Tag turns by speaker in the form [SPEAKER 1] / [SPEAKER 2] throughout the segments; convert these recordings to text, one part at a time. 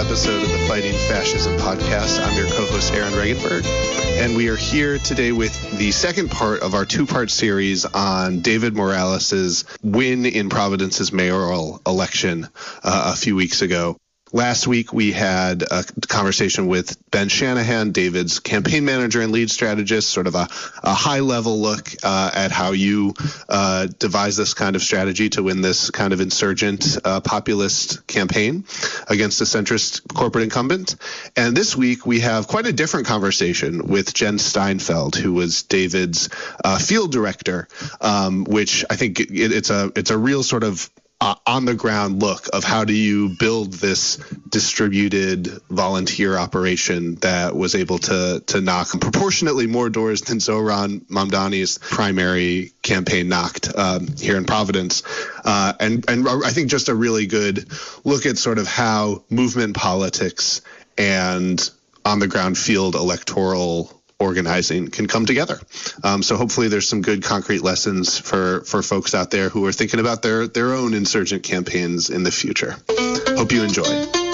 [SPEAKER 1] episode of the Fighting Fascism podcast. I'm your co-host, Aaron Regenberg, and we are here today with the second part of our two-part series on David Morales' win in Providence's mayoral election a few weeks ago. Last week, we had a conversation with Ben Shanahan, David's campaign manager and lead strategist, sort of a high-level look at how you devise this kind of strategy to win this kind of insurgent populist campaign against a centrist corporate incumbent. And this week, we have quite a different conversation with Jen Steinfeld, who was David's field director, which I think it's a real sort of on-the-ground look of how do you build this distributed volunteer operation that was able to knock proportionately more doors than Zohran Mamdani's primary campaign knocked here in Providence. And I think just a really good look at sort of how movement politics and on-the-ground field electoral organizing can come together. So hopefully there's some good concrete lessons for folks out there who are thinking about their own insurgent campaigns in the future. Hope you enjoy.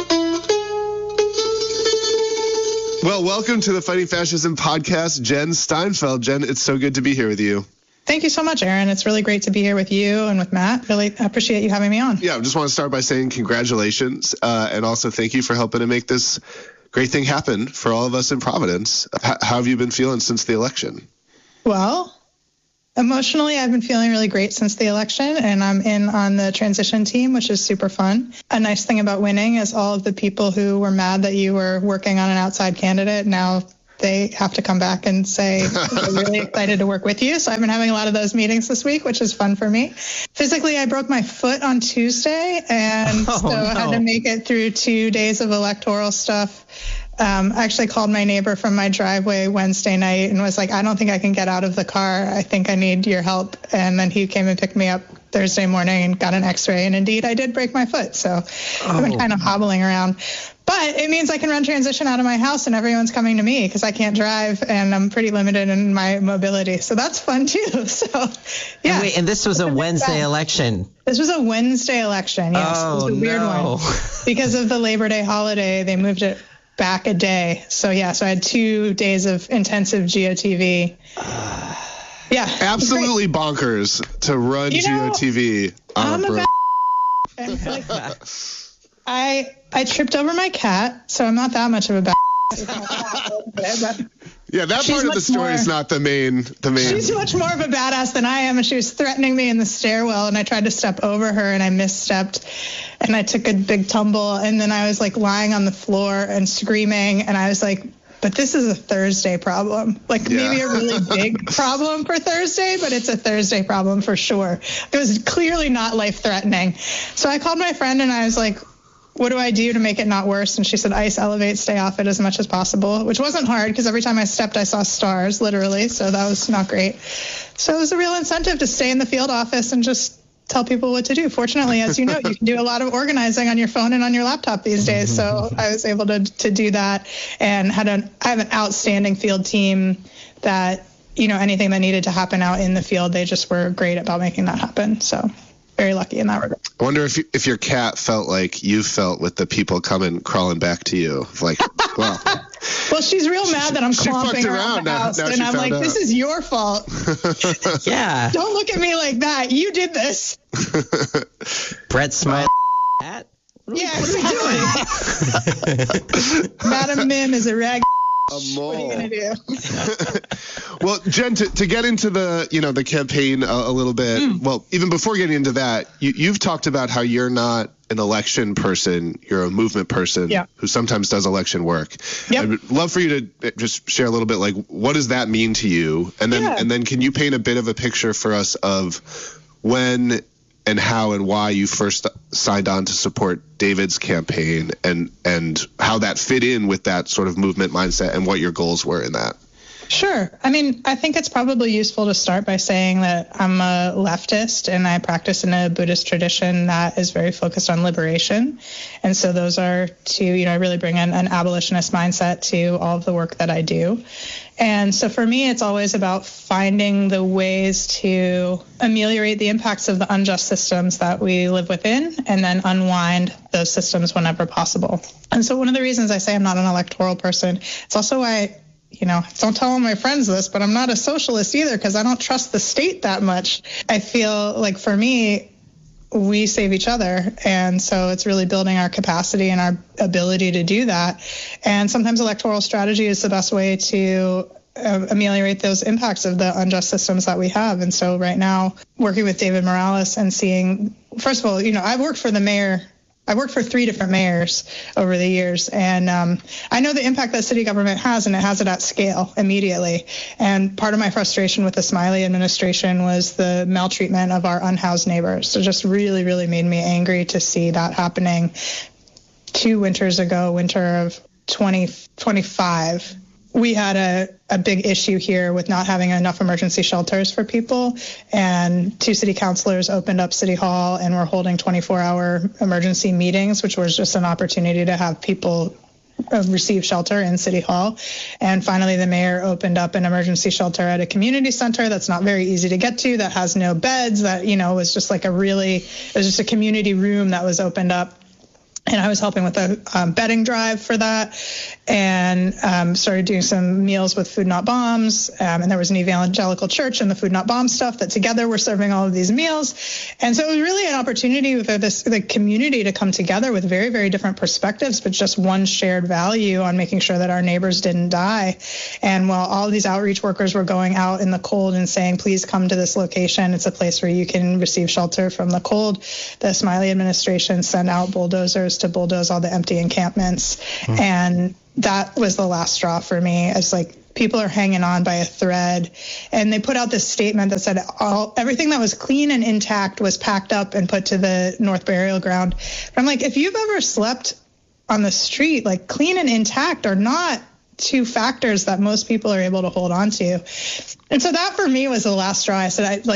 [SPEAKER 1] Well, welcome to the Fighting Fascism podcast, Jen Steinfeld. Jen, it's so good to be here with you.
[SPEAKER 2] Thank you so much, Aaron. It's really great to be here with you and with Matt. Really appreciate you having me on.
[SPEAKER 1] Yeah, I just want to start by saying congratulations and also thank you for helping to make this great thing happen for all of us in Providence. How have you been feeling since the election?
[SPEAKER 2] Well, emotionally, I've been feeling really great since the election, and I'm in on the transition team, which is super fun. A nice thing about winning is all of the people who were mad that you were working on an outside candidate, now they have to come back and say, I'm really excited to work with you. So I've been having a lot of those meetings this week, which is fun for me. Physically, I broke my foot on Tuesday, and I had to make it through 2 days of electoral stuff. I actually called my neighbor from my driveway Wednesday night and was like, I don't think I can get out of the car. I think I need your help. And then he came and picked me up Thursday morning and got an x-ray. And indeed, I did break my foot. So I've been kind of hobbling around. But it means I can run transition out of my house and everyone's coming to me because I can't drive and I'm pretty limited in my mobility. So that's fun, too. So, yeah.
[SPEAKER 3] And this was a Wednesday election.
[SPEAKER 2] This was a Wednesday election. Yes, it was a weird one. Because of the Labor Day holiday, they moved it back a day. So, yeah, so I had 2 days of intensive GOTV. Yeah.
[SPEAKER 1] Absolutely bonkers to run GOTV on a break.
[SPEAKER 2] I tripped over my cat, so I'm not that much of a bad.
[SPEAKER 1] Yeah, that part of the story is not the main.
[SPEAKER 2] She's much more of a badass than I am, and she was threatening me in the stairwell, and I tried to step over her, and I misstepped, and I took a big tumble, and then I was like lying on the floor and screaming, and I was like, but this is a Thursday problem. Maybe a really big problem for Thursday, but it's a Thursday problem for sure. It was clearly not life-threatening. So I called my friend, and I was like, what do I do to make it not worse? And she said, ice, elevate, stay off it as much as possible, which wasn't hard because every time I stepped, I saw stars, literally. So that was not great. So it was a real incentive to stay in the field office and just tell people what to do. Fortunately, as you know, you can do a lot of organizing on your phone and on your laptop these days. So I was able to do that and I have an outstanding field team that, anything that needed to happen out in the field, they just were great about making that happen. So very lucky in that regard.
[SPEAKER 1] I wonder if your cat felt like you felt with the people coming crawling back to you. Like, well.
[SPEAKER 2] Well, she's real mad that I'm clomping around the house, and I'm like, this is your fault.
[SPEAKER 3] Yeah.
[SPEAKER 2] Don't look at me like that. You did this.
[SPEAKER 3] Brett smiled at? What
[SPEAKER 2] are we doing? Madam Mim is a rag.
[SPEAKER 1] A mole.
[SPEAKER 2] What are you gonna do?
[SPEAKER 1] Well, Jen, to get into the campaign a little bit. Well, even before getting into that, you've talked about how you're not an election person, you're a movement person who sometimes does election work. Yep. I'd love for you to just share a little bit, like, what does that mean to you? And then can you paint a bit of a picture for us of when and how and why you first signed on to support David's campaign and how that fit in with that sort of movement mindset and what your goals were in that?
[SPEAKER 2] Sure. I mean, I think it's probably useful to start by saying that I'm a leftist and I practice in a Buddhist tradition that is very focused on liberation. And so those are two, I really bring an abolitionist mindset to all of the work that I do. And so for me, it's always about finding the ways to ameliorate the impacts of the unjust systems that we live within and then unwind those systems whenever possible. And so one of the reasons I say I'm not an electoral person, it's also why don't tell all my friends this, but I'm not a socialist either because I don't trust the state that much. I feel like for me, we save each other. And so it's really building our capacity and our ability to do that. And sometimes electoral strategy is the best way to ameliorate those impacts of the unjust systems that we have. And so right now, working with David Morales and seeing, first of all, I've worked for the mayor. I worked for 3 different mayors over the years, and I know the impact that city government has, and it has it at scale immediately. And part of my frustration with the Smiley administration was the maltreatment of our unhoused neighbors. So just really, really made me angry to see that happening 2 winters ago, winter of 2025. We had a big issue here with not having enough emergency shelters for people, and 2 city councilors opened up City Hall and were holding 24-hour emergency meetings, which was just an opportunity to have people receive shelter in City Hall. And finally, the mayor opened up an emergency shelter at a community center that's not very easy to get to, that has no beds, that, was just like it was just a community room that was opened up. And I was helping with a bedding drive for that, and started doing some meals with Food Not Bombs. And there was an evangelical church and the Food Not Bombs stuff that together were serving all of these meals. And so it was really an opportunity for the community to come together with very, very different perspectives, but just one shared value on making sure that our neighbors didn't die. And while all of these outreach workers were going out in the cold and saying, please come to this location, it's a place where you can receive shelter from the cold, the Smiley administration sent out bulldozers to bulldoze all the empty encampments. And that was the last straw for me. It's like people are hanging on by a thread. And they put out this statement that said everything that was clean and intact was packed up and put to the North Burial Ground. But I'm like, if you've ever slept on the street, like clean and intact are not 2 factors that most people are able to hold on to. And so that for me was the last straw. I said,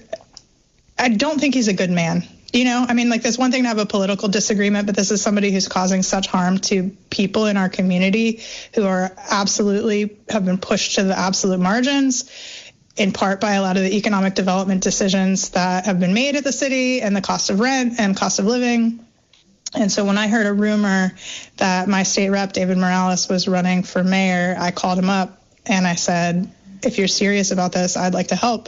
[SPEAKER 2] I don't think he's a good man. There's one thing to have a political disagreement, but this is somebody who's causing such harm to people in our community who are have been pushed to the absolute margins, in part by a lot of the economic development decisions that have been made at the city and the cost of rent and cost of living. And so when I heard a rumor that my state rep, David Morales, was running for mayor, I called him up and I said, if you're serious about this, I'd like to help.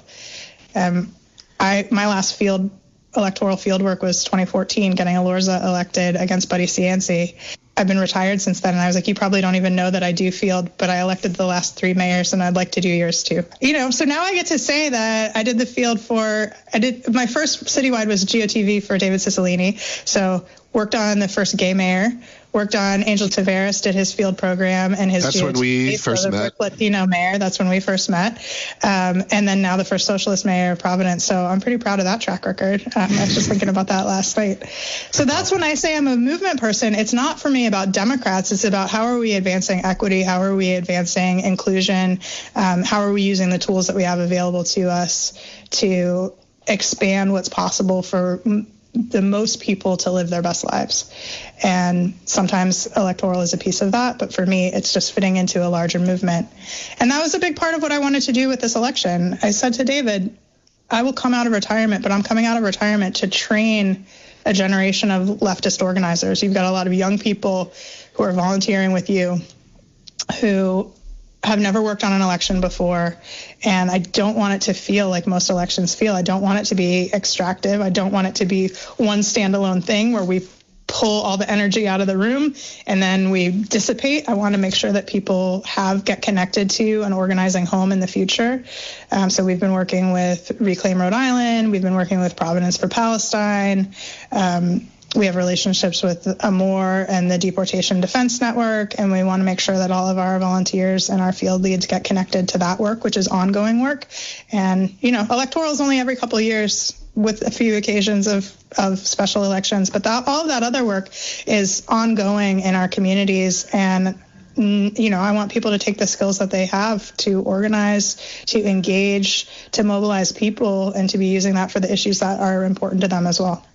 [SPEAKER 2] My last electoral fieldwork was 2014, getting Elorza elected against Buddy Cianci. I've been retired since then, and I was like, you probably don't even know that I do field, but I elected the last 3 mayors, and I'd like to do yours too. So now I get to say that I did the field my first citywide was GOTV for David Cicilline, so worked on the first gay mayor, worked on Angel Taveras, did his field program and his.
[SPEAKER 1] That's when we first met.
[SPEAKER 2] Latino mayor. That's when we first met. And then now the first socialist mayor of Providence. So I'm pretty proud of that track record. I was just thinking about that last night. So that's when I say I'm a movement person. It's not for me about Democrats. It's about how are we advancing equity? How are we advancing inclusion? How are we using the tools that we have available to us to expand what's possible for the most people to live their best lives. And sometimes electoral is a piece of that, but for me, it's just fitting into a larger movement. And that was a big part of what I wanted to do with this election. I said to David, I will come out of retirement, but I'm coming out of retirement to train a generation of leftist organizers. You've got a lot of young people who are volunteering with you who have never worked on an election before, and I don't want it to feel like most elections feel. I don't want it to be extractive. I don't want it to be one standalone thing where we pull all the energy out of the room and then we dissipate. I want to make sure that people get connected to an organizing home in the future. So we've been working with Reclaim Rhode Island. We've been working with Providence for Palestine. We have relationships with AMOR and the Deportation Defense Network, and we want to make sure that all of our volunteers and our field leads get connected to that work, which is ongoing work. And, electoral is only every couple of years with a few occasions of special elections, but all of that other work is ongoing in our communities. And I want people to take the skills that they have to organize, to engage, to mobilize people, and to be using that for the issues that are important to them as well.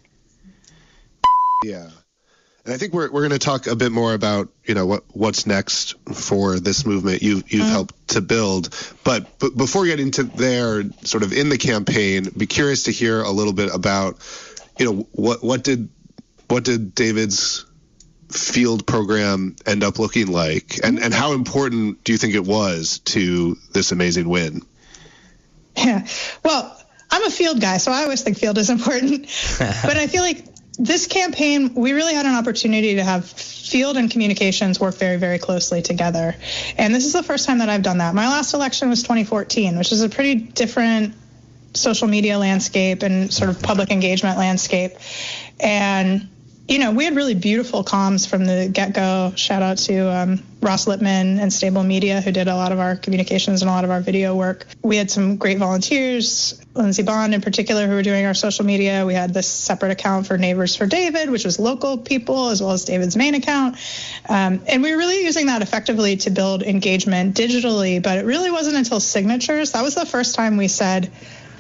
[SPEAKER 1] Yeah. And I think we're going to talk a bit more about, what's next for this movement you've helped to build. But before getting to there, sort of in the campaign, be curious to hear a little bit about, what did David's field program end up looking like, and how important do you think it was to this amazing win?
[SPEAKER 2] Yeah. Well, I'm a field guy, so I always think field is important. But I feel like this campaign, we really had an opportunity to have field and communications work very, very closely together. And this is the first time that I've done that. My last election was 2014, which is a pretty different social media landscape and sort of public engagement landscape. And, we had really beautiful comms from the get-go. Shout out to Ross Lippman and Stable Media, who did a lot of our communications and a lot of our video work. We had some great volunteers, Lindsay Bond in particular, who were doing our social media. We had this separate account for Neighbors for David, which was local people, as well as David's main account. And we were really using that effectively to build engagement digitally, but it really wasn't until signatures. That was the first time we said,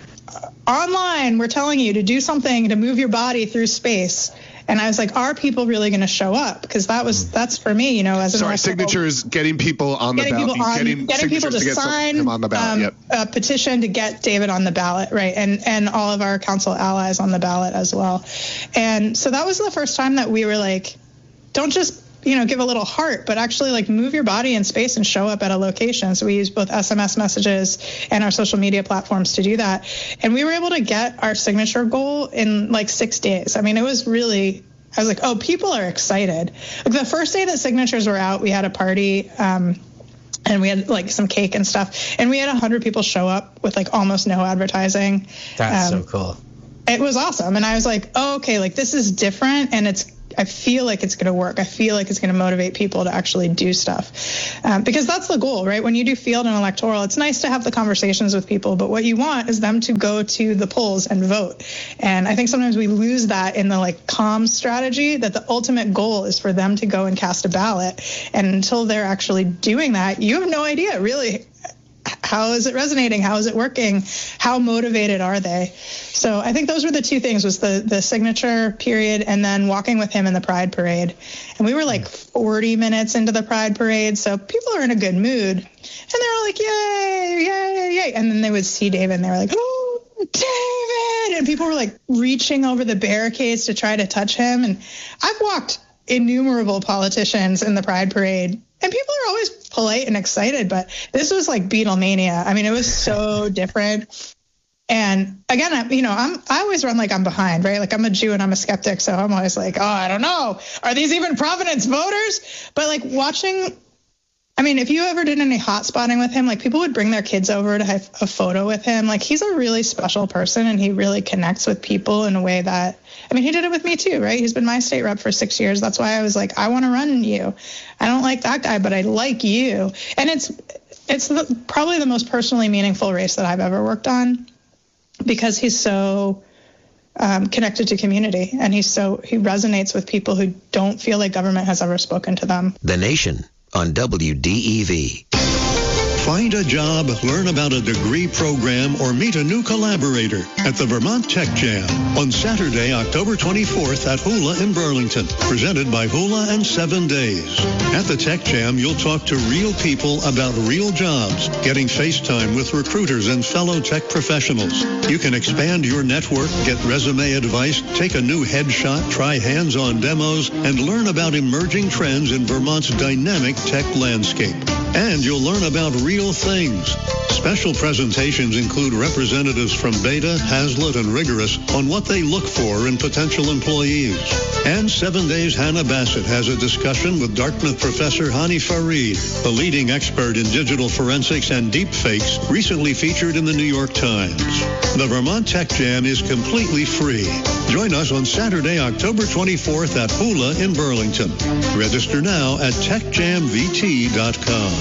[SPEAKER 2] online, we're telling you to do something to move your body through space. And I was like, are people really going to show up? Because that's for me, as an
[SPEAKER 1] signatures, getting people on the ballot, getting people to sign him on the ballot,
[SPEAKER 2] a petition to get David on the ballot, right? And all of our council allies on the ballot as well. And so that was the first time that we were like, don't just give a little heart, but actually like move your body in space and show up at a location. So we use both SMS messages and our social media platforms to do that. And we were able to get our signature goal in like 6 days. I mean, it was really, I was like, oh, people are excited. Like the first day that signatures were out, we had a party, and we had like some cake and stuff. And we had 100 people show up with like almost no advertising.
[SPEAKER 3] That's so cool.
[SPEAKER 2] It was awesome. And I was like, oh, okay, like this is different. And I feel like it's going to work. I feel like it's going to motivate people to actually do stuff, because that's the goal, right? When you do field and electoral, it's nice to have the conversations with people, but what you want is them to go to the polls and vote. And I think sometimes we lose that in the like comms strategy, that the ultimate goal is for them to go and cast a ballot. And until they're actually doing that, you have no idea really. How is it resonating? How is it working? How motivated are they? So I think those were the two things, was the signature period and then walking with him in the Pride Parade. And we were like 40 minutes into the Pride Parade, so people are in a good mood. And they're all like, yay, yay, yay. And then they would see David and they were like, oh, David! And people were like reaching over the barricades to try to touch him. And I've walked innumerable politicians in the Pride Parade, and people are always polite and excited, but this was like Beatlemania. I mean, it was so different. And again, I always run like I'm behind, right? Like I'm a Jew and I'm a skeptic, so I'm always like, oh, I don't know. Are these even Providence voters? But like watching, I mean, if you ever did any hot spotting with him, like people would bring their kids over to have a photo with him. Like he's a really special person, and he really connects with people in a way that, I mean, he did it with me too, right? He's been my state rep for 6 years. That's why I was like, I want to run you. I don't like that guy, but I like you. And it's probably the most personally meaningful race that I've ever worked on, because he's so connected to community, and he resonates with people who don't feel like government has ever spoken to them.
[SPEAKER 4] The Nation on WDEV.
[SPEAKER 5] Find a job, learn about a degree program, or meet a new collaborator at the Vermont Tech Jam on Saturday, October 24th at Hula in Burlington, presented by Hula and 7 Days. At the Tech Jam, you'll talk to real people about real jobs, getting FaceTime with recruiters and fellow tech professionals. You can expand your network, get resume advice, take a new headshot, try hands-on demos, and learn about emerging trends in Vermont's dynamic tech landscape. And you'll learn about real things. Special presentations include representatives from Beta, Hazlitt, and Rigorous on what they look for in potential employees. And 7 Days Hannah Bassett has a discussion with Dartmouth professor Hani Farid, the leading expert in digital forensics and deepfakes, recently featured in the New York Times. The Vermont Tech Jam is completely free. Join us on Saturday, October 24th at Hula in Burlington. Register now at techjamvt.com.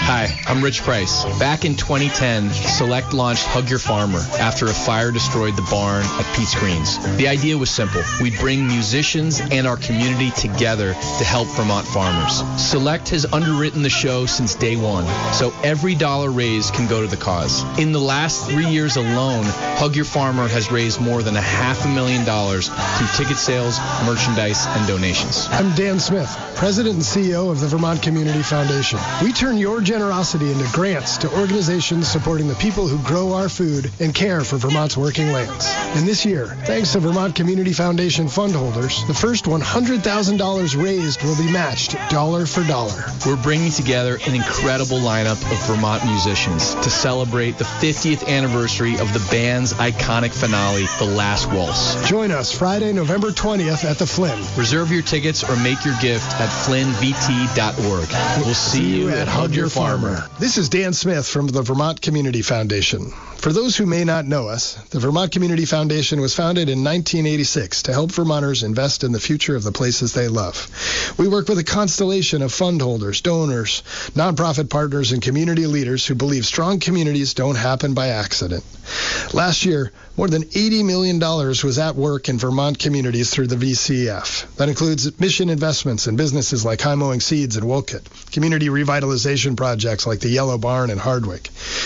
[SPEAKER 6] Hi, I'm Rich Price. Back in 2010, Select launched Hug Your Farmer after a fire destroyed the barn at Pete's Greens. The idea was simple. We'd bring musicians and our community together to help Vermont farmers. Select has underwritten the show since day one, so every dollar raised can go to the cause. In the last 3 years alone, Hug Your Farmer has raised more than $500,000 through ticket sales, merchandise, and donations.
[SPEAKER 7] I'm Dan Smith, President and CEO of the Vermont Community Foundation. We turn your generosity into grants to organizations supporting the people who grow our food and care for Vermont's working lands. And this year, thanks to Vermont Community Foundation fund holders, the first $100,000 raised will be matched dollar for dollar.
[SPEAKER 6] We're bringing together an incredible lineup of Vermont musicians to celebrate the 50th anniversary of the band's iconic finale, The Last Waltz.
[SPEAKER 7] Join us Friday, November 20th at the Flynn.
[SPEAKER 6] Reserve your tickets or make your gift at flynnvt.org. We'll see you at Hug Your Farmer.
[SPEAKER 7] This is Dan Smith from the Vermont Community Foundation. For those who may not know us, the Vermont Community Foundation was founded in 1986 to help Vermonters invest in the future of the places they love. We work with a constellation of fund holders, donors, nonprofit partners, and community leaders who believe strong communities don't happen by accident. Last year, more than $80 million was at work in Vermont communities through the VCF. That includes mission investments in businesses like High Mowing Seeds in Wolcott, community revitalization projects like the Yellow Barn in Hardwick.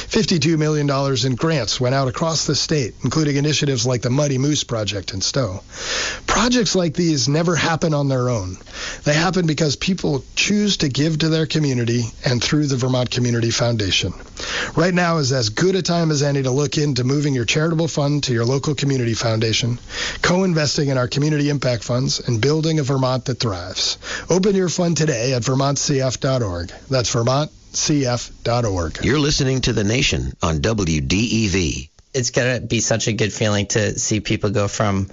[SPEAKER 7] $52 million in grants went out across the state, including initiatives like the Muddy Moose Project in Stowe. Projects like these never happen on their own. They happen because people choose to give to their community and through the Vermont Community Foundation. Right now is as good a time as any to look into moving your charitable fund to your local community foundation, co-investing in our community impact funds, and building a Vermont that thrives. Open your fund today at vermontcf.org. That's vermontcf.org.
[SPEAKER 4] You're listening to The Nation on WDEV.
[SPEAKER 3] It's going to be such a good feeling to see people go from,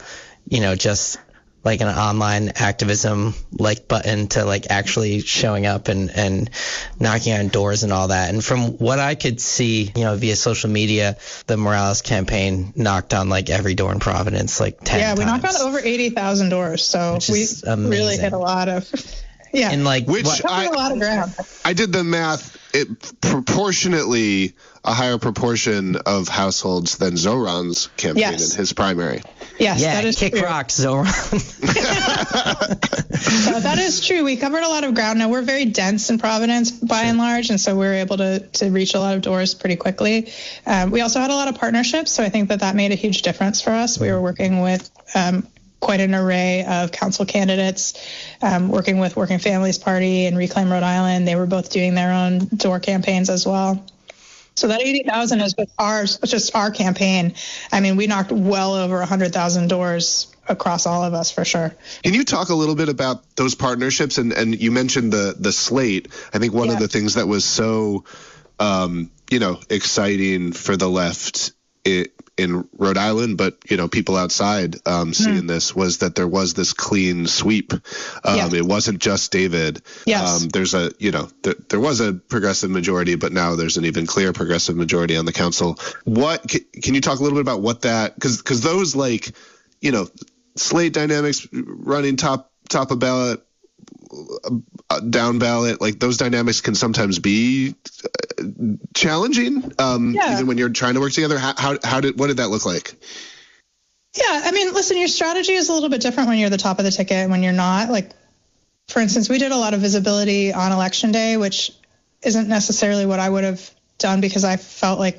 [SPEAKER 3] just like an online activism like button to like actually showing up and knocking on doors and all that. And from what I could see, via social media, the Morales campaign knocked on like every door in Providence, like 10 times.
[SPEAKER 2] Yeah, we knocked on over 80,000 doors. So we really hit a lot of,
[SPEAKER 3] And like,
[SPEAKER 2] a lot of ground.
[SPEAKER 1] I did the math. It proportionately a higher proportion of households than Zoran's campaign in his primary.
[SPEAKER 2] Yes,
[SPEAKER 3] yeah,
[SPEAKER 2] that is
[SPEAKER 3] kick
[SPEAKER 2] true.
[SPEAKER 3] rocks, Zoran.
[SPEAKER 2] So that is true. We covered a lot of ground. Now, we're very dense in Providence by and large, and so we were able to reach a lot of doors pretty quickly. We also had a lot of partnerships, so I think that made a huge difference for us. We were working with quite an array of council candidates, working with Working Families Party and Reclaim Rhode Island. They were both doing their own door campaigns as well. So that 80,000 is just our campaign. I mean, we knocked well over 100,000 doors across all of us for sure.
[SPEAKER 1] Can you talk a little bit about those partnerships? And you mentioned the slate. I think one of the things that was so, exciting for the left in Rhode Island, but people outside seeing this was that there was this clean sweep. It wasn't just David.
[SPEAKER 2] Yes.
[SPEAKER 1] There's there was a progressive majority, but now there's an even clear progressive majority on the council. What can you talk a little bit about what that, because those slate dynamics running top of ballot, down ballot, like those dynamics can sometimes be challenging, even when you're trying to work together. What did that look like?
[SPEAKER 2] Yeah, I mean, listen, your strategy is a little bit different when you're the top of the ticket and when you're not. Like, for instance, we did a lot of visibility on election day, which isn't necessarily what I would have done, because I felt like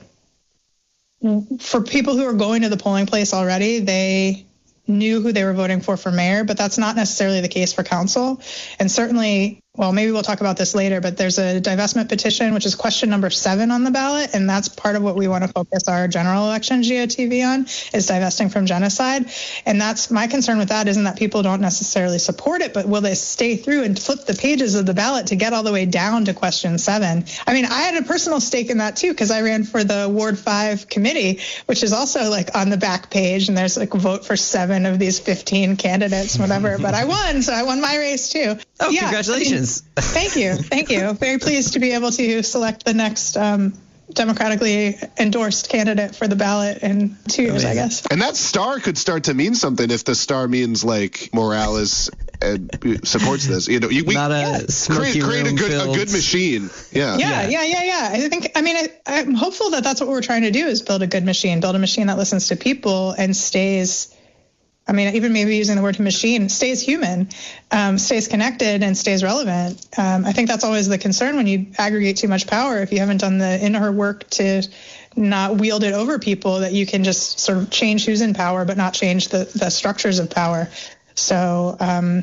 [SPEAKER 2] for people who are going to the polling place already, they knew who they were voting for mayor, but that's not necessarily the case for council. And certainly, well, maybe we'll talk about this later, but there's a divestment petition, which is question number 7 on the ballot. And that's part of what we want to focus our general election GOTV on, is divesting from genocide. And that's my concern with that, isn't that people don't necessarily support it, but will they stay through and flip the pages of the ballot to get all the way down to question 7? I mean, I had a personal stake in that too, because I ran for the Ward 5 committee, which is also like on the back page, and there's like a vote for 7 of these 15 candidates, whatever. But I won, so I won my race too.
[SPEAKER 3] Oh, yeah, congratulations.
[SPEAKER 2] Thank you. Very pleased to be able to select the next democratically endorsed candidate for the ballot in 2 years, I guess.
[SPEAKER 1] And that star could start to mean something if the star means like Morales supports this. You know, we
[SPEAKER 3] Not a smoky
[SPEAKER 1] create a
[SPEAKER 3] room
[SPEAKER 1] good machine. Yeah.
[SPEAKER 2] I'm hopeful that that's what we're trying to do, is build a good machine, build a machine that listens to people and stays, I mean, even maybe using the word machine, stays human, stays connected and stays relevant. I think that's always the concern when you aggregate too much power. If you haven't done the inner work to not wield it over people, that you can just sort of change who's in power, but not change the structures of power. So,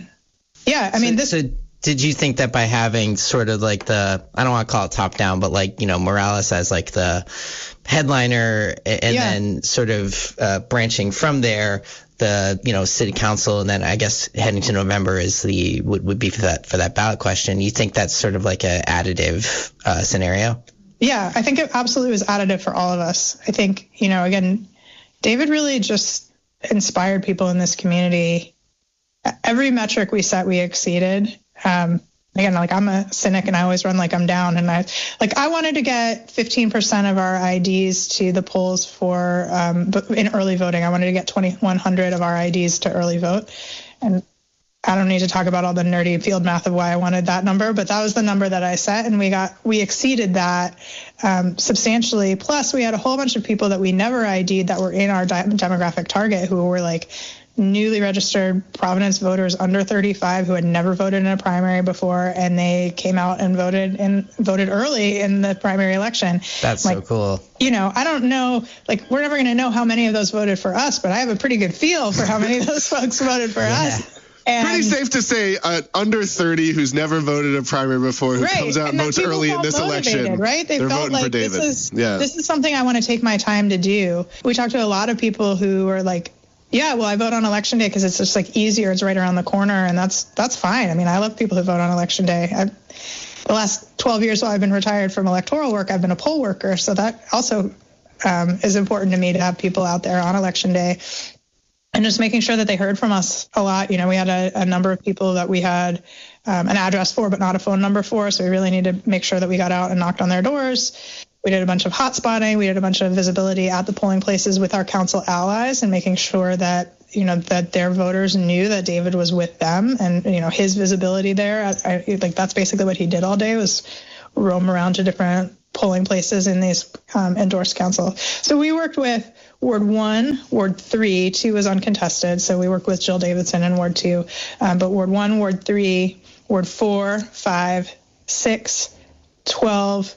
[SPEAKER 3] did you think that by having sort of like I don't want to call it top down, but like, you know, Morales as like the headliner and then sort of branching from there, the, you know, city council, and then I guess heading to November is would be for that ballot question. You think that's sort of like a additive scenario?
[SPEAKER 2] Yeah, I think it absolutely was additive for all of us. I think, you know, again, David really just inspired people in this community. Every metric we set, we exceeded. Again, like, I'm a cynic and I always run like I'm down. And I wanted to get 15% of our IDs to the polls for in early voting. I wanted to get 2,100 of our IDs to early vote. And I don't need to talk about all the nerdy field math of why I wanted that number, but that was the number that I set, and we exceeded that substantially. Plus, we had a whole bunch of people that we never ID'd that were in our demographic target, who were like newly registered Providence voters under 35 who had never voted in a primary before, and they came out and voted early in the primary election.
[SPEAKER 3] That's so cool.
[SPEAKER 2] You know, I don't know, like, we're never going to know how many of those voted for us, but I have a pretty good feel for how many of those folks voted for us. And
[SPEAKER 1] pretty safe to say under 30 who's never voted a primary before, who comes out and votes early in this election,
[SPEAKER 2] right? They're
[SPEAKER 1] felt
[SPEAKER 2] like,
[SPEAKER 1] for David.
[SPEAKER 2] This is something I want to take my time to do. We talked to a lot of people who are like, yeah, well, I vote on election day because it's just like easier. It's right around the corner, and that's fine. I mean, I love people who vote on election day. The last 12 years while I've been retired from electoral work, I've been a poll worker, so that also is important to me, to have people out there on election day. And just making sure that they heard from us a lot. You know, we had a number of people that we had an address for, but not a phone number for. So we really need to make sure that we got out and knocked on their doors. We did a bunch of hot spotting. We did a bunch of visibility at the polling places with our council allies, and making sure that, you know, that their voters knew that David was with them, and, you know, his visibility there. Like, that's basically what he did all day, was roam around to different polling places in these endorsed council. So we worked with Ward 1, Ward 3, 2 was uncontested, so we worked with Jill Davidson in Ward 2, but Ward 1, Ward 3, Ward 4, 5, 6, 12,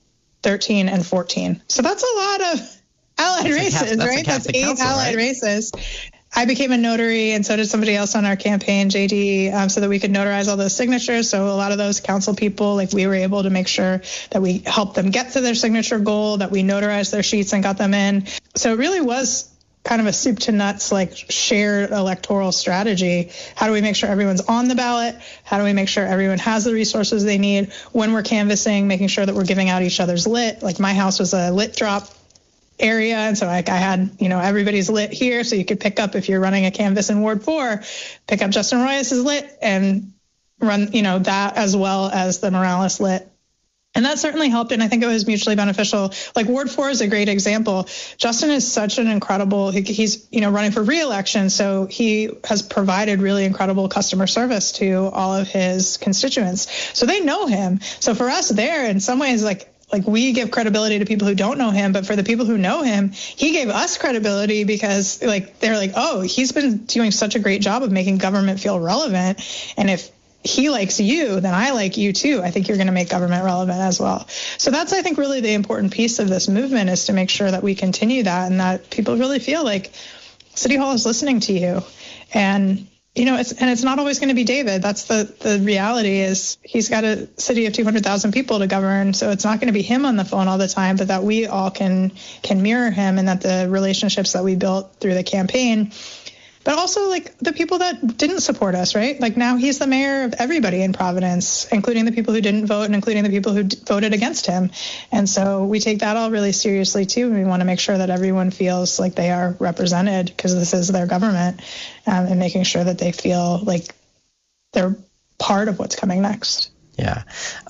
[SPEAKER 2] 13, and 14. So that's a lot of allied races, right? That's 8 allied races. I became a notary, and so did somebody else on our campaign, JD, so that we could notarize all those signatures. So a lot of those council people, like, we were able to make sure that we helped them get to their signature goal, that we notarized their sheets and got them in. So it really was kind of a soup to nuts, like, shared electoral strategy. How do we make sure everyone's on the ballot? How do we make sure everyone has the resources they need when we're canvassing, making sure that we're giving out each other's lit? Like, my house was a lit drop area, and so, like, I had, you know, everybody's lit here, so you could pick up, if you're running a canvass in Ward 4, pick up Justin Royce's lit and run, you know, that as well as the Morales lit. And that certainly helped, and I think it was mutually beneficial. Like, Ward 4 is a great example. Justin is such an incredible, he's, you know, running for re-election, so he has provided really incredible customer service to all of his constituents. So they know him. So for us there, in some ways, like we give credibility to people who don't know him, but for the people who know him, he gave us credibility, because, like, they're like, oh, he's been doing such a great job of making government feel relevant. And if he likes you, then I like you too. I think you're going to make government relevant as well. So that's, I think, really the important piece of this movement, is to make sure that we continue that, and that people really feel like City Hall is listening to you. And, you know, it's not always going to be David. That's the reality, is he's got a city of 200,000 people to govern. So it's not going to be him on the phone all the time, but that we all can mirror him, and that the relationships that we built through the campaign, but also, like, the people that didn't support us, right? Like, now he's the mayor of everybody in Providence, including the people who didn't vote and including the people who voted against him. And so we take that all really seriously too. And we want to make sure that everyone feels like they are represented, because this is their government, and making sure that they feel like they're part of what's coming next.
[SPEAKER 3] Yeah.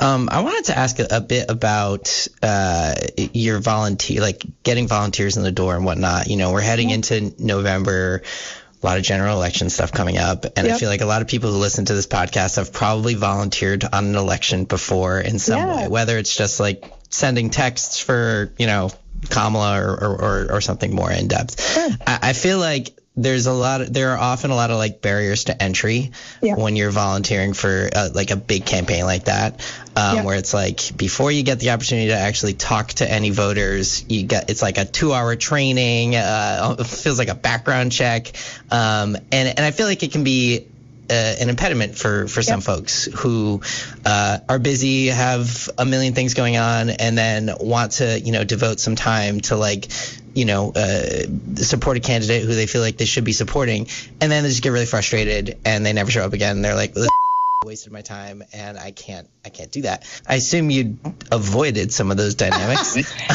[SPEAKER 3] I wanted to ask a bit about your volunteer, like, getting volunteers in the door and whatnot. You know, we're heading into November. a lot of general election stuff coming up. And I feel like a lot of people who listen to this podcast have probably volunteered on an election before in some way, whether it's just like sending texts for, Kamala or something more in depth. Sure. I feel like there are often a lot of like barriers to entry when you're volunteering for like a big campaign like that, where it's like before you get the opportunity to actually talk to any voters, it's like a 2-hour training, it feels like a background check, and I feel like it can be an impediment for some folks who are busy, have a million things going on, and then want to devote some time to like support a candidate who they feel like they should be supporting, and then they just get really frustrated and they never show up again. And they're like, wasted my time and I can't do that. I assume you avoided some of those dynamics.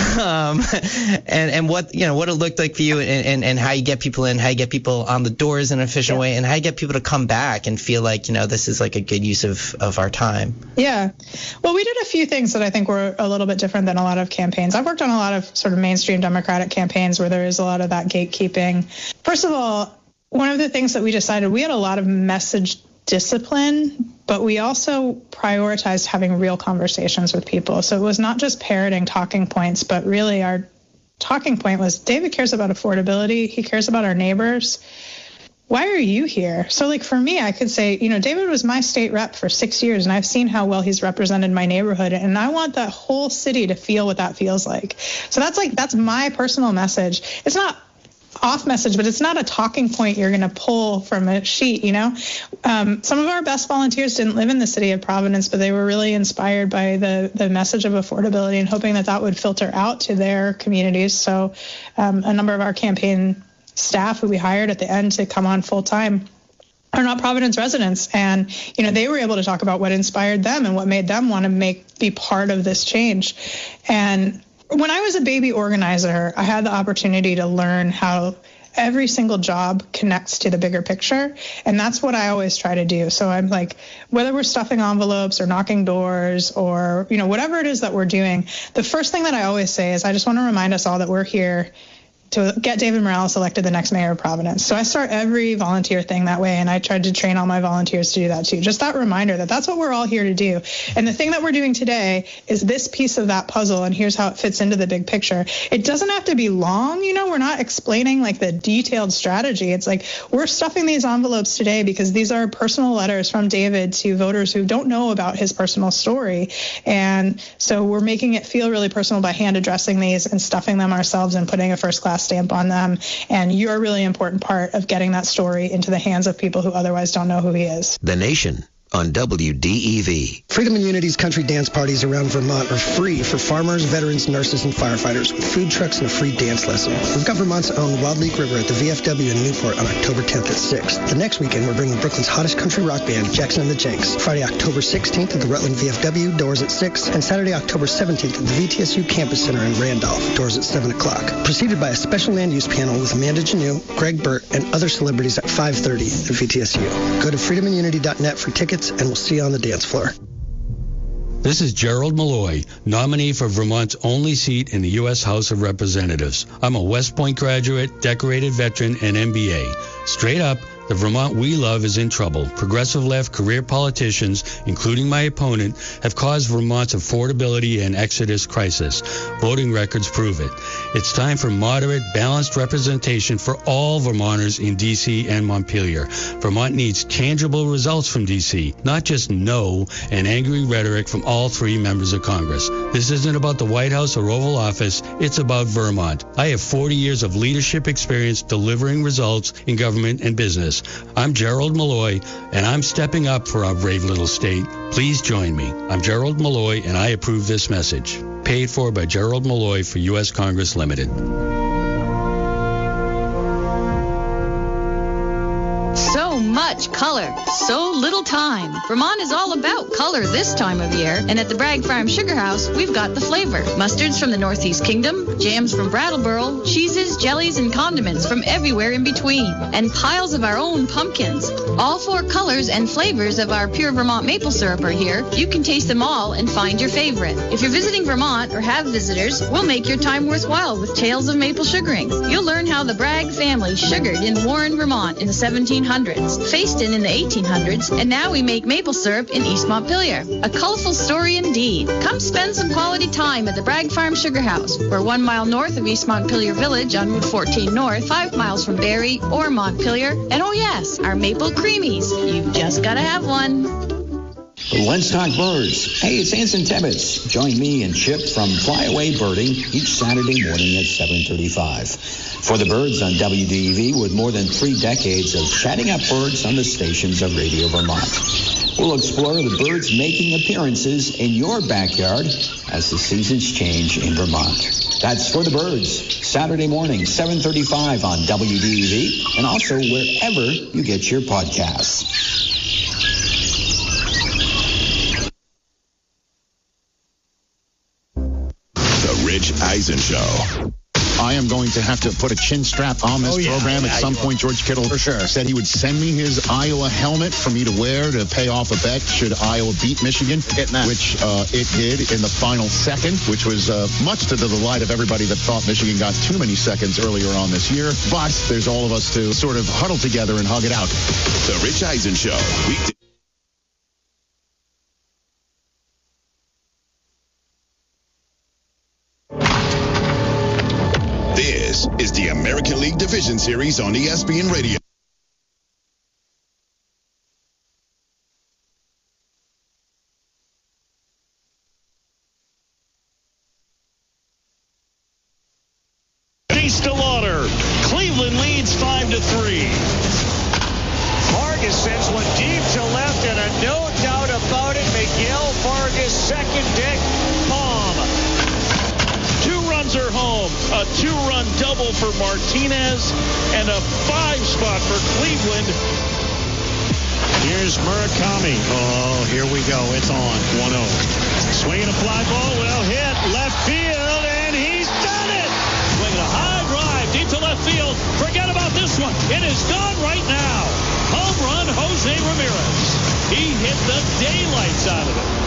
[SPEAKER 3] And what it looked like for you, and how you get people in, how you get people on the doors in an efficient way, and how you get people to come back and feel like this is like a good use of our time. Yeah.
[SPEAKER 2] Well, we did a few things that I think were a little bit different than a lot of campaigns. I've worked on a lot of sort of mainstream Democratic campaigns where there is a lot of that gatekeeping. First of all, one of the things that we decided, we had a lot of message discipline, but we also prioritized having real conversations with people. So it was not just parroting talking points, but really our talking point was David cares about affordability. He cares about our neighbors. Why are you here? So like for me, I could say, David was my state rep for 6 years, and I've seen how well he's represented my neighborhood, and I want the whole city to feel what that feels like. So that's my personal message. It's not off message, but it's not a talking point you're going to pull from a sheet, Some of our best volunteers didn't live in the city of Providence, but they were really inspired by the message of affordability and hoping that would filter out to their communities. So a number of our campaign staff who we hired at the end to come on full time are not Providence residents. And, they were able to talk about what inspired them and what made them want to be part of this change. And when I was a baby organizer, I had the opportunity to learn how every single job connects to the bigger picture. And that's what I always try to do. So I'm like, whether we're stuffing envelopes or knocking doors or, whatever it is that we're doing, the first thing that I always say is I just want to remind us all that we're here to get David Morales elected the next mayor of Providence. So I start every volunteer thing that way, and I tried to train all my volunteers to do that too. Just that reminder that that's what we're all here to do. And the thing that we're doing today is this piece of that puzzle, and here's how it fits into the big picture. It doesn't have to be long, we're not explaining like the detailed strategy. It's like we're stuffing these envelopes today because these are personal letters from David to voters who don't know about his personal story. And so we're making it feel really personal by hand addressing these and stuffing them ourselves and putting a first-class stamp on them. And you're a really important part of getting that story into the hands of people who otherwise don't know who he is.
[SPEAKER 4] The Nation on WDEV.
[SPEAKER 8] Freedom and Unity's country dance parties around Vermont are free for farmers, veterans, nurses, and firefighters with food trucks and a free dance lesson. We've got Vermont's own Wild Leak River at the VFW in Newport on October 10th at 6. The next weekend, we're bringing Brooklyn's hottest country rock band, Jackson and the Jenks. Friday, October 16th at the Rutland VFW, doors at 6. And Saturday, October 17th at the VTSU Campus Center in Randolph, doors at 7 o'clock. Preceded by a special land use panel with Amanda Janeau, Greg Burt, and other celebrities at 5:30 at VTSU. Go to freedomandunity.net for tickets, and we'll see you on the dance floor.
[SPEAKER 9] This is Gerald Malloy, nominee for Vermont's only seat in the U.S. House of Representatives. I'm a West Point graduate, decorated veteran, and MBA. Straight up, the Vermont we love is in trouble. Progressive left career politicians, including my opponent, have caused Vermont's affordability and exodus crisis. Voting records prove it. It's time for moderate, balanced representation for all Vermonters in D.C. and Montpelier. Vermont needs tangible results from D.C., not just no and angry rhetoric from all three members of Congress. This isn't about the White House or Oval Office. It's about Vermont. I have 40 years of leadership experience delivering results in government and business. I'm Gerald Malloy, and I'm stepping up for our brave little state. Please join me. I'm Gerald Malloy, and I approve this message. Paid for by Gerald Malloy for U.S. Congress Limited.
[SPEAKER 10] So much color, so little time. Vermont is all about color this time of year, and at the Bragg Farm Sugar House, we've got the flavor. Mustards from the Northeast Kingdom, jams from Brattleboro, cheeses, jellies, and condiments from everywhere in between, and piles of our own pumpkins. All 4 colors and flavors of our pure Vermont maple syrup are here. You can taste them all and find your favorite. If you're visiting Vermont or have visitors, we'll make your time worthwhile with Tales of Maple Sugaring. You'll learn how the Bragg family sugared in Warren, Vermont in the 1700s, Fayston in the 1800s, and now we make maple syrup in East Montpelier. A colorful story indeed. Come spend some quality time at the Bragg Farm Sugar House. We're 1 mile north of East Montpelier Village on Route 14 North, 5 miles from Barrie or Montpelier. And oh yes, our maple creamies. You've just got to have one.
[SPEAKER 11] Let's talk birds. Hey, it's Anson Tebbets. Join me and Chip from Flyaway Birding each Saturday morning at 7:35. For the birds on WDEV, with more than 3 decades of chatting up birds on the stations of Radio Vermont. We'll explore the birds making appearances in your backyard as the seasons change in Vermont. That's For the Birds, Saturday morning, 7:35 on WDEV, and also wherever you get your podcasts.
[SPEAKER 12] Rich Eisen Show. I am going to have to put a chin strap on this program at some point. George Kittle for sure said he would send me his Iowa helmet for me to wear to pay off a bet should Iowa beat Michigan, which it did in the final second, which was much to the delight of everybody that thought Michigan got too many seconds earlier on this year. But there's all of us to sort of huddle together and hug it out. The Rich Eisen Show. This is the American League Division Series on ESPN Radio.
[SPEAKER 13] East to Lauder. Cleveland leads 5-3. Vargas sends one deep to left, and a no doubt about it, Miguel Vargas, second deck bomb. 2 runs are home. A 2-run double for Martinez and a 5 spot for Cleveland. Here's Murakami. Oh, here we go. It's on. 1-0. Swinging a fly ball. Well hit. Left field, and he's done it. Swinging a high drive deep to left field. Forget about this one. It is gone right now. Home run, Jose Ramirez. He hit the daylights out of it.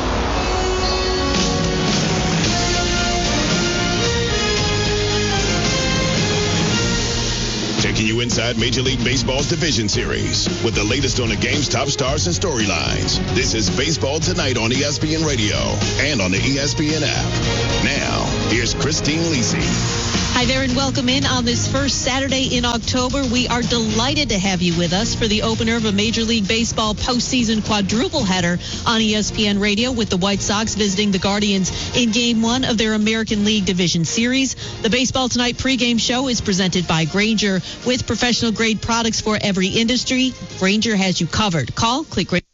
[SPEAKER 12] Taking you inside Major League Baseball's Division Series with the latest on the game's top stars and storylines. This is Baseball Tonight on ESPN Radio and on the ESPN app. Now, here's Christine Lisi.
[SPEAKER 14] Hi there and welcome in on this first Saturday in October. We are delighted to have you with us for the opener of a Major League Baseball postseason quadruple header on ESPN Radio with the White Sox visiting the Guardians in Game 1 of their American League Division Series. The Baseball Tonight pregame show is presented by Grainger with professional-grade products for every industry. Grainger has you covered. Call, click Grainger.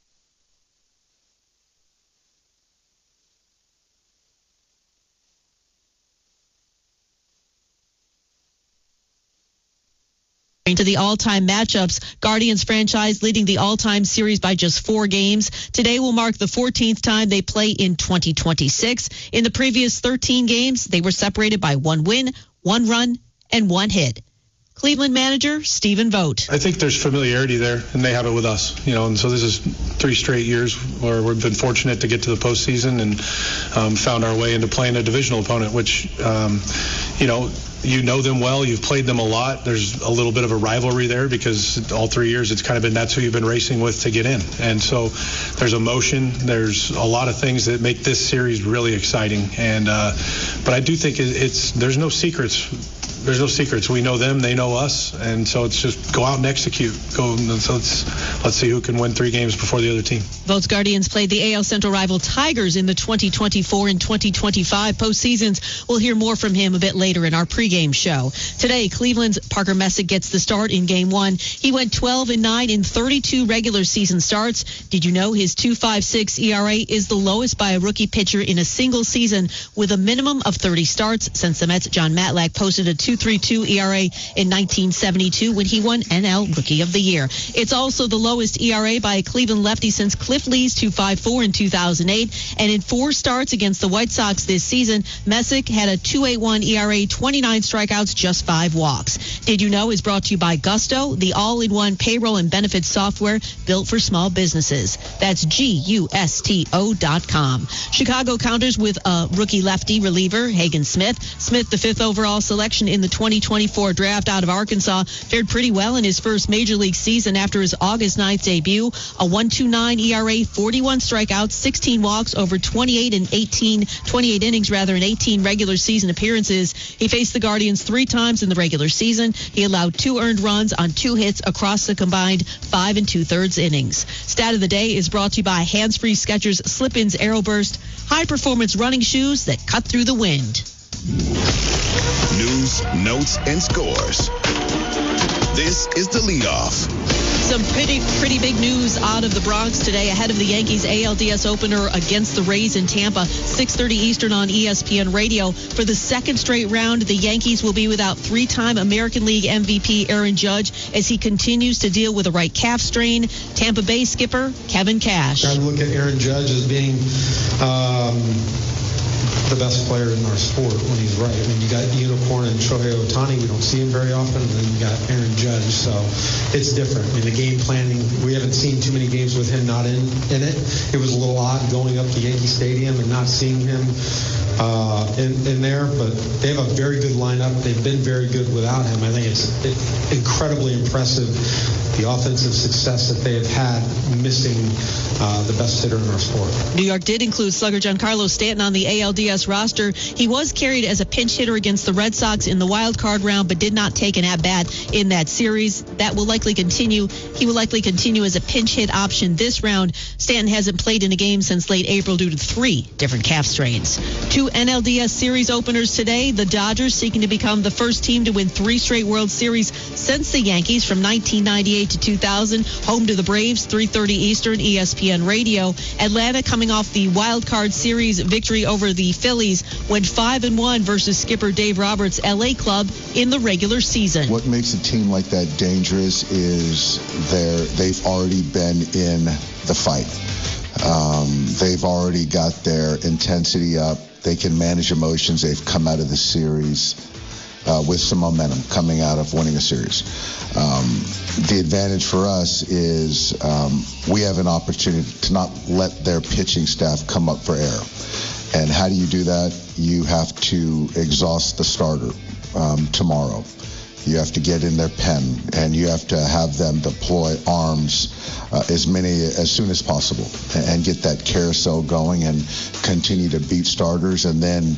[SPEAKER 14] To the all-time matchups, Guardians franchise leading the all-time series by just 4 games. Today will mark the 14th time they play in 2026. In the previous 13 games, they were separated by 1 win, 1 run, and 1 hit. Cleveland manager Stephen Vogt.
[SPEAKER 15] I think there's familiarity there, and they have it with us, and so this is 3 straight years where we've been fortunate to get to the postseason and found our way into playing a divisional opponent, which, you know them well. You've played them a lot. There's a little bit of a rivalry there because all 3 years it's kind of been that's who you've been racing with to get in. And so there's emotion. There's a lot of things that make this series really exciting. And but I do think there's no secrets. There's no secrets. We know them, they know us, and so it's just go out and execute. Let's see who can win 3 games before the other team.
[SPEAKER 14] Vogt's Guardians played the AL Central rival Tigers in the 2024 and 2025 postseasons. We'll hear more from him a bit later in our pregame show. Today, Cleveland's Parker Messick gets the start in Game 1. He went 12-9 in 32 regular season starts. Did you know his 2.56 ERA is the lowest by a rookie pitcher in a single season with a minimum of 30 starts since the Mets' John Matlack posted a .232 ERA in 1972 when he won NL Rookie of the Year. It's also the lowest ERA by a Cleveland lefty since Cliff Lee's 2.54 in 2008. And in 4 starts against the White Sox this season, Messick had a 2.81 ERA, 29 strikeouts, just 5 walks. Did You Know is brought to you by Gusto, the all-in-one payroll and benefits software built for small businesses. That's GUSTO.com. Chicago counters with a rookie lefty reliever, Hagen Smith. Smith, the 5th overall selection in the 2024 draft out of Arkansas, fared pretty well in his first major league season after his August 9th debut. A 1.29 ERA, 41 strikeouts, 16 walks over 28 innings in 18 regular season appearances. He faced the Guardians 3 times in the regular season. He allowed 2 earned runs on 2 hits across the combined 5 2/3 innings. Stat of the day is brought to you by Hands-Free Skechers Slip-ins Aeroburst, high-performance running shoes that cut through the wind.
[SPEAKER 16] News, notes, and scores. This is the leadoff.
[SPEAKER 14] Some pretty big news out of the Bronx today ahead of the Yankees ALDS opener against the Rays in Tampa, 6:30 Eastern on ESPN Radio. For the second straight round, the Yankees will be without 3-time American League MVP Aaron Judge as he continues to deal with a right calf strain. Tampa Bay skipper Kevin Cash.
[SPEAKER 17] I look at Aaron Judge as being the best player in our sport when he's right. I mean, you got Unicorn and Shohei Ohtani. We don't see him very often. And then you got Aaron Judge. So it's different. I mean, the game planning, we haven't seen too many games with him not in it. It was a little odd going up to Yankee Stadium and not seeing him in there. But they have a very good lineup. They've been very good without him. I think it's incredibly impressive, the offensive success that they have had missing the best hitter in our sport.
[SPEAKER 14] New York did include slugger Giancarlo Stanton on the ALDS roster. He was carried as a pinch hitter against the Red Sox in the wild card round, but did not take an at-bat in that series. That will likely continue. He will likely continue as a pinch hit option this round. Stanton hasn't played in a game since late April due to 3 different calf strains. 2 NLDS series openers today. The Dodgers seeking to become the first team to win 3 straight World Series since the Yankees from 1998 to 2000. Home to the Braves, 3:30 Eastern, ESPN Radio. Atlanta coming off the wild card series victory over the Phillies, went 5-1 versus skipper Dave Roberts' LA club in the regular season.
[SPEAKER 12] What makes a team like that dangerous is they've already been in the fight. They've already got their intensity up. They can manage emotions. They've come out of the series with some momentum coming out of winning a series. The advantage for us is we have an opportunity to not let their pitching staff come up for air. And how do you do that? You have to exhaust the starter tomorrow. You have to get in their pen, and you have to have them deploy arms as soon as possible and get that carousel going and continue to beat starters, and then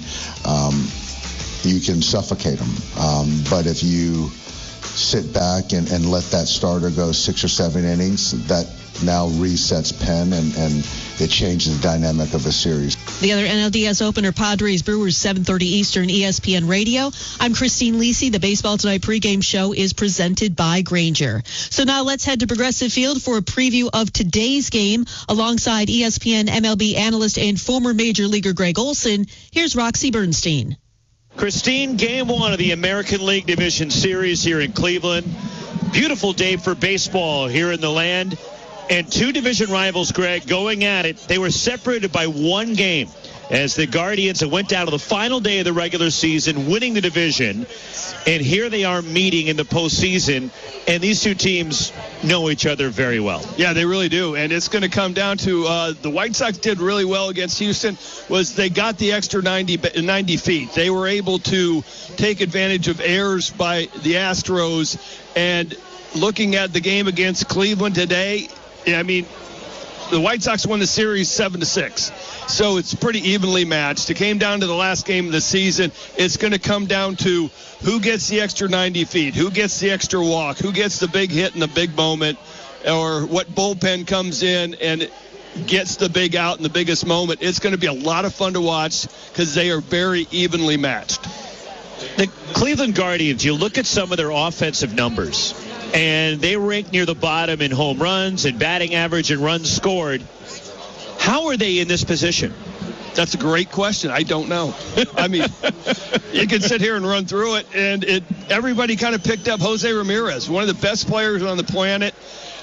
[SPEAKER 12] you can suffocate them. But if you sit back and let that starter go 6 or 7 innings, that now resets pen and it changes the dynamic of a series.
[SPEAKER 14] The other NLDS opener, Padres Brewers, 7:30 Eastern, ESPN Radio. I'm Christine Lisi. The Baseball Tonight pregame show is presented by Grainger. So now let's head to Progressive Field for a preview of today's game. Alongside ESPN MLB analyst and former Major Leaguer Greg Olson, here's Roxy Bernstein.
[SPEAKER 13] Christine, game 1 of the American League Division Series here in Cleveland. Beautiful day for baseball here in the land. And 2 division rivals, Greg, going at it. They were separated by 1 game as the Guardians went down to the final day of the regular season, winning the division. And here they are meeting in the postseason. And these 2 teams know each other very well.
[SPEAKER 18] Yeah, they really do. And it's going to come down to the White Sox did really well against Houston. Was they got the extra 90 feet. They were able to take advantage of errors by the Astros. And looking at the game against Cleveland today, I mean, the White Sox won the series 7-6. So it's pretty evenly matched. It came down to the last game of the season. It's going to come down to who gets the extra 90 feet, who gets the extra walk, who gets the big hit in the big moment, or what bullpen comes in and gets the big out in the biggest moment. It's going to be a lot of fun to watch because they are very evenly matched.
[SPEAKER 13] The Cleveland Guardians, you look at some of their offensive numbers, and they rank near the bottom in home runs and batting average and runs scored. How are they in this position?
[SPEAKER 18] That's a great question. I don't know. I mean, you can sit here and run through it, and everybody kind of picked up Jose Ramirez, one of the best players on the planet.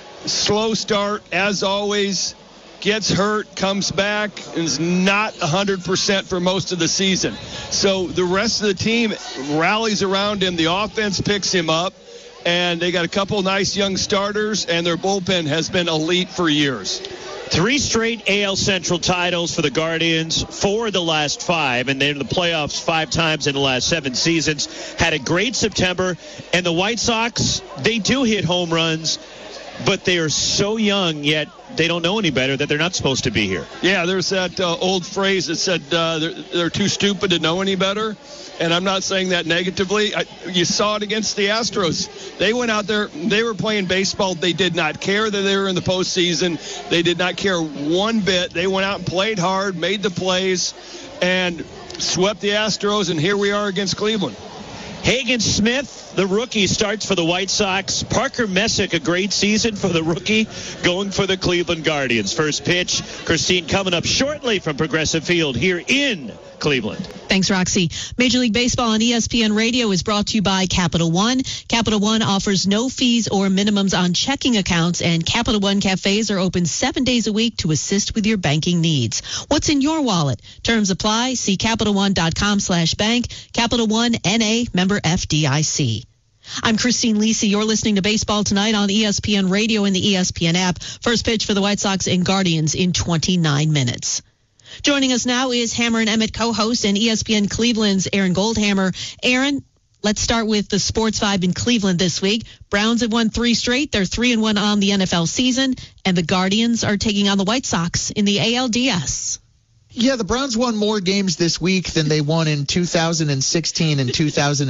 [SPEAKER 18] Slow start, as always, gets hurt, comes back, and is not 100% for most of the season. So the rest of the team rallies around him. The offense picks him up, and they got a couple nice young starters, and their bullpen has been elite for years.
[SPEAKER 13] 3 straight AL Central titles for the Guardians, 4 of the last 5, and they're in the playoffs 5 times in the last 7 seasons. Had a great September, and the White Sox, they do hit home runs, but they are so young, yet they don't know any better that they're not supposed to be here.
[SPEAKER 18] Yeah, there's that old phrase that said they're too stupid to know any better. And I'm not saying that negatively. You saw it against the Astros. They went out there. They were playing baseball. They did not care that they were in the postseason. They did not care one bit. They went out and played hard, made the plays, and swept the Astros. And here we are against Cleveland.
[SPEAKER 13] Hagen Smith, the rookie, starts for the White Sox. Parker Messick, a great season for the rookie, going for the Cleveland Guardians. First pitch, Christine, coming up shortly from Progressive Field here in Cleveland.
[SPEAKER 14] Thanks, Roxy. Major League Baseball on ESPN Radio is brought to you by Capital One. Capital One offers no fees or minimums on checking accounts, and Capital One cafes are open 7 days a week to assist with your banking needs. What's in your wallet? Terms apply. See CapitalOne.com/bank. Capital One, N.A., member FDIC. I'm Christine Lisi. You're listening to Baseball Tonight on ESPN Radio and the ESPN app. First pitch for the White Sox and Guardians in 29 minutes. Joining us now is Hammer and Emmett co-host and ESPN Cleveland's Aaron Goldhammer. Aaron, let's start with the sports vibe in Cleveland this week. Browns have won 3 straight. They're 3-1 on the NFL season, and the Guardians are taking on the White Sox in the ALDS.
[SPEAKER 19] Yeah, the Browns won more games this week than they won in 2016 and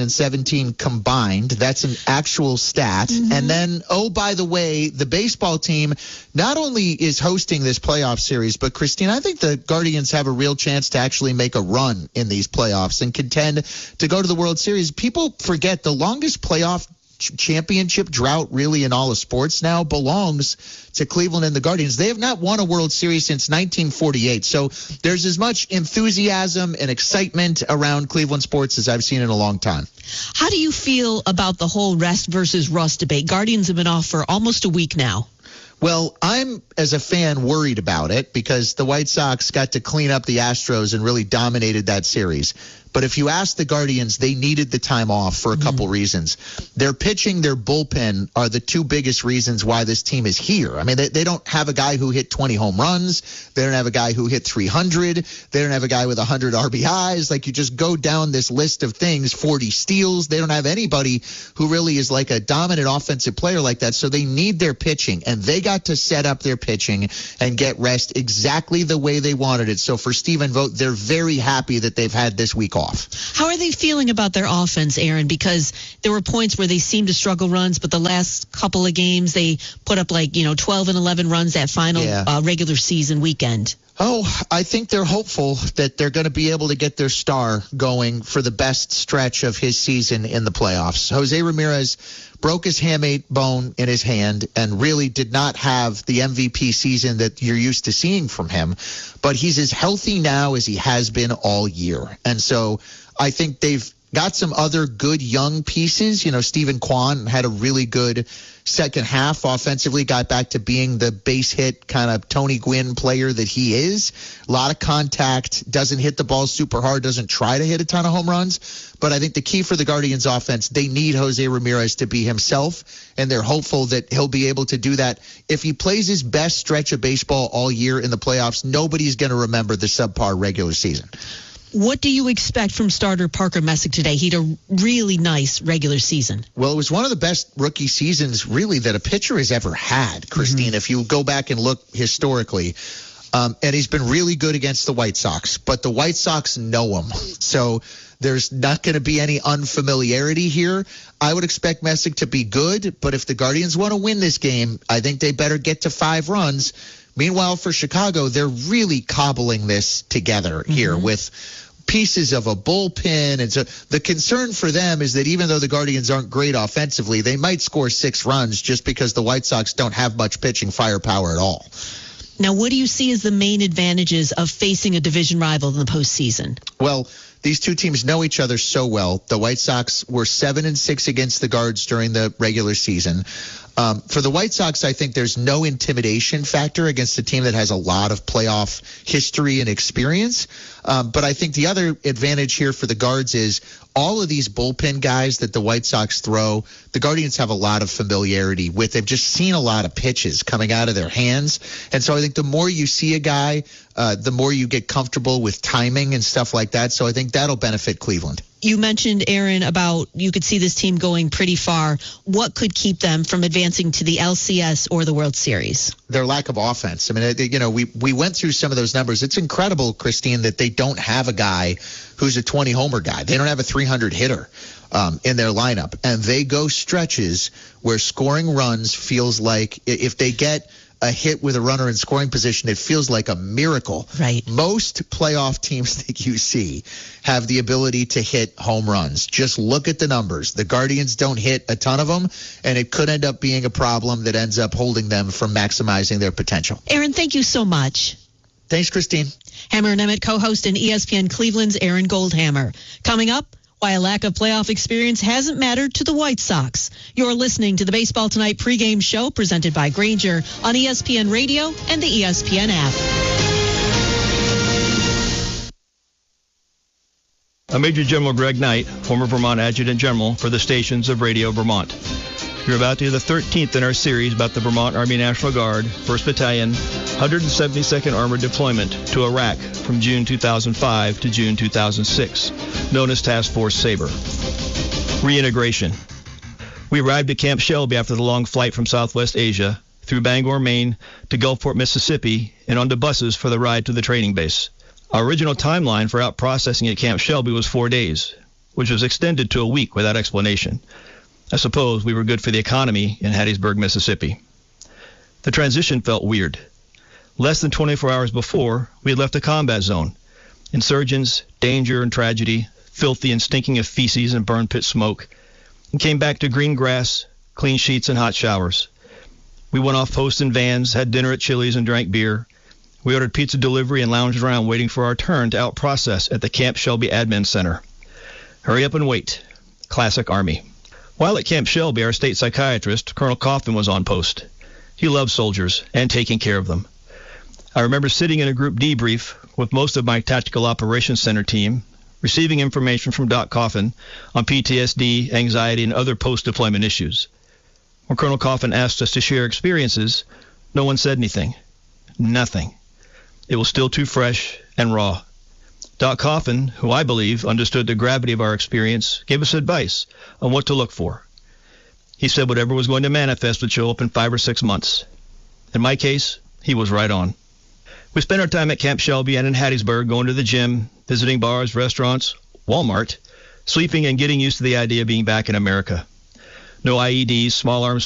[SPEAKER 19] 2017 combined. That's an actual stat. Mm-hmm. And then, oh, by the way, the baseball team not only is hosting this playoff series, but, Christine, I think the Guardians have a real chance to actually make a run in these playoffs and contend to go to the World Series. People forget the longest playoff championship drought really in all of sports now belongs to Cleveland and the Guardians. They have not won a World Series since 1948. So there's as much enthusiasm and excitement around Cleveland sports as I've seen in a long time.
[SPEAKER 14] How do you feel about the whole rest versus rust debate? Guardians have been off for almost a week now.
[SPEAKER 19] Well, I'm, as a fan, worried about it because the White Sox got to clean up the Astros and really dominated that series. But if you ask the Guardians, they needed the time off for a couple reasons. Their pitching, their bullpen are the 2 biggest reasons why this team is here. I mean, they don't have a guy who hit 20 home runs. They don't have a guy who hit 300. They don't have a guy with 100 RBIs. Like, you just go down this list of things, 40 steals. They don't have anybody who really is like a dominant offensive player like that. So they need their pitching, and they got to set up their pitching and get rest exactly the way they wanted it. So for Stephen Vogt, they're very happy that they've had this week off.
[SPEAKER 14] How are they feeling about their offense, Aaron? Because there were points where they seemed to struggle runs, but the last couple of games they put up 12 and 11 runs that final regular season weekend.
[SPEAKER 19] Oh, I think they're hopeful that they're going to be able to get their star going for the best stretch of his season in the playoffs. Jose Ramirez broke his hamate bone in his hand and really did not have the MVP season that you're used to seeing from him. But he's as healthy now as he has been all year. And so I think they've got some other good young pieces. You know, Stephen Kwan had a really good second half offensively, got back to being the base hit kind of Tony Gwynn player that he is. A lot of contact, doesn't hit the ball super hard, doesn't try to hit a ton of home runs. But I think the key for the Guardians offense, they need Jose Ramirez to be himself, and they're hopeful that he'll be able to do that. If he plays his best stretch of baseball all year in the playoffs, nobody's going to remember the subpar regular season.
[SPEAKER 14] What do you expect from starter Parker Messick today? He had a really nice regular season.
[SPEAKER 19] Well, it was one of the best rookie seasons, really, that a pitcher has ever had, Christine, if you go back and look historically. And he's been really good against the White Sox. But the White Sox know him. So there's not going to be any unfamiliarity here. I would expect Messick to be good. But if the Guardians want to win this game, I think they better get to 5 runs. Meanwhile, for Chicago, they're really cobbling this together here with pieces of a bullpen. And so the concern for them is that even though the Guardians aren't great offensively, they might score 6 runs just because the White Sox don't have much pitching firepower at all.
[SPEAKER 14] Now, what do you see as the main advantages of facing a division rival in the postseason?
[SPEAKER 19] Well, these two teams know each other so well. The White Sox were 7-6 against the Guards during the regular season. For the White Sox, I think there's no intimidation factor against a team that has a lot of playoff history and experience. But I think the other advantage here for the Guards is all of these bullpen guys that the White Sox throw, the Guardians have a lot of familiarity with. They've just seen a lot of pitches coming out of their hands. And so I think the more you see a guy, the more you get comfortable with timing and stuff like that. So I think that'll benefit Cleveland.
[SPEAKER 14] You mentioned, Aaron, about you could see this team going pretty far. What could keep them from advancing to the LCS or the World Series?
[SPEAKER 19] Their lack of offense. I mean, we went through some of those numbers. It's incredible, Christine, that they don't have a guy who's a 20-homer guy. They don't have a 300 hitter in their lineup. And they go stretches where scoring runs feels like if they get a hit with a runner in scoring position, it feels like a miracle.
[SPEAKER 14] Right.
[SPEAKER 19] Most playoff teams that you see have the ability to hit home runs. Just look at the numbers. The Guardians don't hit a ton of them, and it could end up being a problem that ends up holding them from maximizing their potential.
[SPEAKER 14] Aaron, thank you so much.
[SPEAKER 19] Thanks, Christine.
[SPEAKER 14] Hammer and Emmett co-host in ESPN Cleveland's Aaron Goldhammer. Coming up, why a lack of playoff experience hasn't mattered to the White Sox. You're listening to the Baseball Tonight pregame show presented by Grainger on ESPN Radio and the ESPN app.
[SPEAKER 18] I'm Major General Greg Knight, former Vermont Adjutant General for the stations of Radio Vermont. You're about to hear the 13th in our series about the Vermont Army National Guard, 1st Battalion, 172nd Armored Deployment to Iraq from June 2005 to June 2006, known as Task Force Sabre. Reintegration. We arrived at Camp Shelby after the long flight from Southwest Asia, through Bangor, Maine, to Gulfport, Mississippi, and onto buses for the ride to the training base. Our original timeline for out-processing at Camp Shelby was 4 days, which was extended to a week without explanation. I suppose we were good for the economy in Hattiesburg, Mississippi. The transition felt weird. Less than 24 hours before, we had left a combat zone. Insurgents, danger and tragedy, filthy and stinking of feces and burn pit smoke, and came back to green grass, clean sheets, and hot showers. We went off post in vans, had dinner at Chili's, and drank beer. We ordered pizza delivery and lounged around waiting for our turn to out-process at the Camp Shelby Admin Center. Hurry up and wait. Classic Army. While at Camp Shelby, our state psychiatrist, Colonel Coffin, was on post. He loved soldiers and taking care of them. I remember sitting in a group debrief with most of my Tactical Operations Center team, receiving information from Doc Coffin on PTSD, anxiety, and other post-deployment issues. When Colonel Coffin asked us to share experiences, no one said anything. Nothing. It was still too fresh and raw. Doc Coffin, who I believe understood the gravity of our experience, gave us advice on what to look for. He said whatever was going to manifest would show up in 5 or 6 months. In my case, he was right on. We spent our time at Camp Shelby and in Hattiesburg, going to the gym, visiting bars, restaurants, Walmart, sleeping and getting used to the idea of being back in America. No IEDs, small arms